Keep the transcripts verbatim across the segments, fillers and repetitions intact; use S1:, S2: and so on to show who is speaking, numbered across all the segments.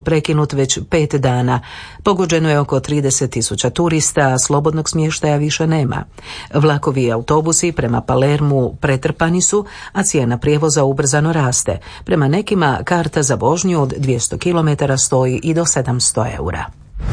S1: prekinut već pet dana. Pogođeno je oko trideset tisuća turista, a slobodnog smještaja više nema. Vlakovi i autobusi prema Palermu pretrpani su, a cijena prijevoza ubrzano raste. Prema nekima karta za vožnju od dvjesto kilometara stoji i do sedamsto eura.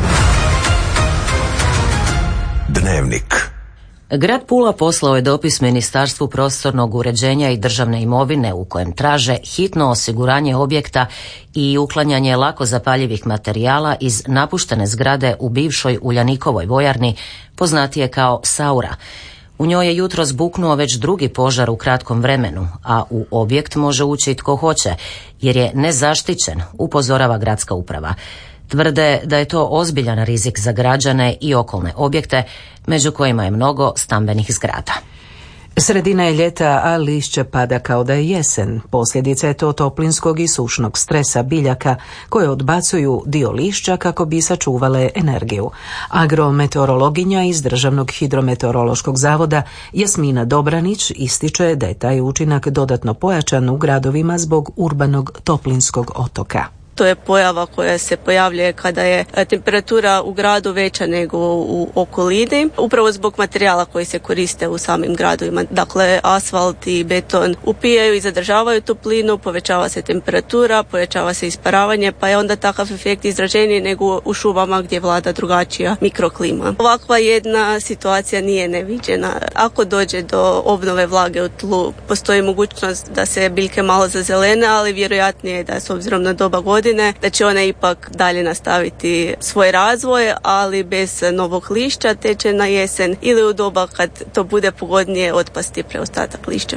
S2: Dnevnik.
S3: Grad Pula poslao je dopis Ministarstvu prostornog uređenja i državne imovine u kojem traže hitno osiguranje objekta i uklanjanje lako zapaljivih materijala iz napuštene zgrade u bivšoj Uljanikovoj vojarni, poznatije kao Saura. U njoj je jutros buknuo već drugi požar u kratkom vremenu, a u objekt može ući tko hoće, jer je nezaštićen, upozorava gradska uprava. Tvrde da je to ozbiljan rizik za građane i okolne objekte, među kojima je mnogo stambenih zgrada.
S1: Sredina je ljeta, a lišće pada kao da je jesen. Posljedica je to toplinskog i sušnog stresa biljaka koje odbacuju dio lišća kako bi sačuvale energiju. Agrometeorologinja iz Državnog hidrometeorološkog zavoda Jasmina Dobranić ističe da je taj učinak dodatno pojačan u gradovima zbog urbanog toplinskog otoka.
S4: To je pojava koja se pojavljuje kada je temperatura u gradu veća nego u okolini, upravo zbog materijala koji se koriste u samim gradovima. Dakle, asfalt i beton upijaju i zadržavaju toplinu, povećava se temperatura, povećava se isparavanje, pa je onda takav efekt izraženiji nego u šumama gdje vlada drugačija mikroklima. Ovakva jedna situacija nije neviđena. Ako dođe do obnove vlage u tlu, postoji mogućnost da se biljke malo zazelene, ali vjerojatnije je da s obzirom na doba godine da će one ipak dalje nastaviti svoj razvoj, ali bez novog lišća, te će na jesen ili u doba kad to bude pogodnije otpasti preostatak lišća.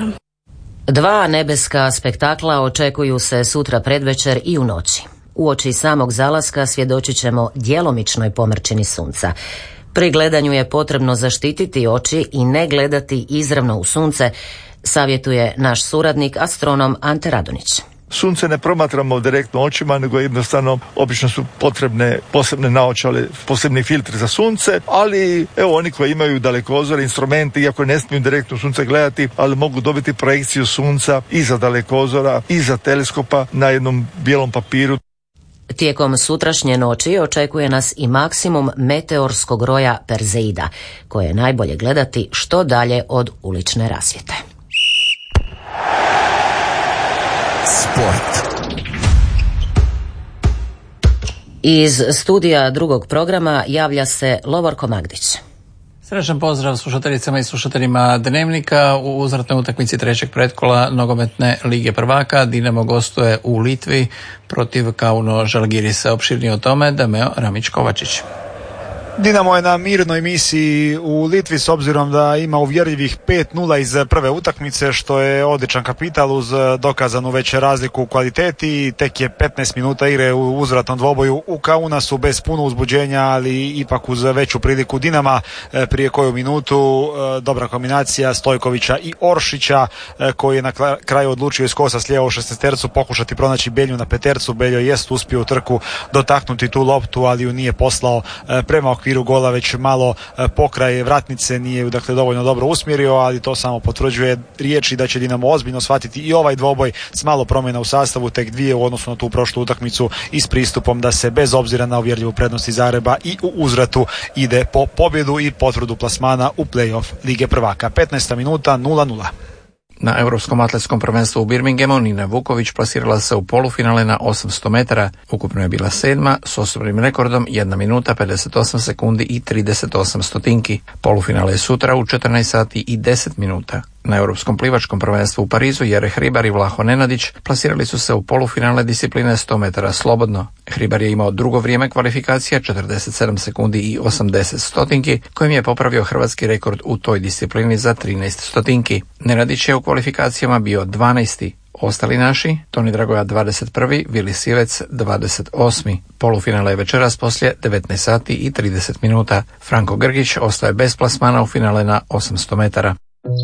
S3: Dva nebeska spektakla očekuju se sutra predvečer i u noći. Uoči samog zalaska svjedočit ćemo djelomičnoj pomrčini sunca. Pri gledanju je potrebno zaštititi oči i ne gledati izravno u sunce, savjetuje naš suradnik astronom Ante Radonić.
S5: Sunce ne promatramo direktno očima, nego jednostavno obično su potrebne posebne naočale, posebni filtri za sunce, ali evo oni koji imaju dalekozore, instrumente, iako ne smiju direktno sunce gledati, ali mogu dobiti projekciju sunca iza dalekozora, iza teleskopa na jednom bijelom papiru.
S3: Tijekom sutrašnje noći očekuje nas i maksimum meteorskog roja Perzeida, koje je najbolje gledati što dalje od ulične rasvjete.
S2: Sport.
S3: Iz studija drugog programa javlja se Lovorko Magdić.
S6: Srećan pozdrav slušateljicama i slušateljima Dnevnika. U uzvratnoj utakmici trećeg pretkola nogometne lige prvaka Dinamo gostuje u Litvi protiv Kauno Žalgirisa. Opširnije o tome Dameo Ramić-Kovačić.
S7: Dinamo je na mirnoj misiji u Litvi s obzirom da ima uvjerljivih pet nula iz prve utakmice, što je odličan kapital uz dokazanu već razliku u kvaliteti. Tek je petnaest minuta igre u uzvratnom dvoboju u Kaunasu bez puno uzbuđenja, ali ipak uz veću priliku Dinama. Prije koju minutu dobra kombinacija Stojkovića i Oršića, koji je na kraju odlučio iz kosa slijeva u šesnaestercu pokušati pronaći Belju na petercu. Beljo jest uspio u trku dotaknuti tu loptu, ali ju nije poslao prema okviru gola, već malo pokraj vratnice, nije dakle dovoljno dobro usmjerio, ali to samo potvrđuje riječi da će Dinamo ozbiljno shvatiti i ovaj dvoboj s malo promjena u sastavu, tek dvije u odnosu na tu prošlu utakmicu i s pristupom da se bez obzira na uvjerljivu prednost iz Zagreba i u uzvratu ide po pobjedu i potvrdu plasmana u play-off Lige prvaka. petnaesta minuta nula nula.
S6: Na Europskom atletskom prvenstvu u Birminghamu Nina Vuković plasirala se u polufinale na osamsto metara. Ukupno je bila sedma s osobnim rekordom jedna minuta pedeset osam sekundi i trideset osam stotinki. Polufinale je sutra u četrnaest sati i deset minuta. Na Europskom plivačkom prvenstvu u Parizu Jere Hribar i Vlaho Nenadić plasirali su se u polufinale discipline sto metara slobodno. Hribar je imao drugo vrijeme kvalifikacija četrdeset sedam sekundi i osamdeset stotinki, kojim je popravio hrvatski rekord u toj disciplini za trinaest stotinki. Nenadić je u kvalifikacijama bio dvanaesti. Ostali naši, Toni Dragoja dvadeset prvi, Vili Sivec dvadeset osmi. Polufinale je večeras poslije devetnaest sati i trideset minuta. Franko Grgić ostaje bez plasmana u finale na osamsto metara.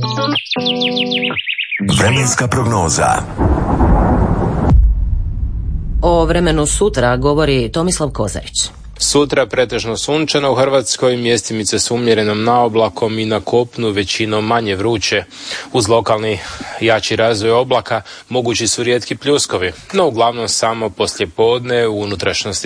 S2: Vremenska prognoza.
S3: O vremenu sutra govori Tomislav Kozarić.
S8: Sutra pretežno sunčano u Hrvatskoj, mjestimice s umjerenom naoblakom i na kopnu većinom manje vruće. Uz lokalni jači razvoj oblaka mogući su rijetki pljuskovi, no uglavnom samo poslijepodne u unutrašnjosti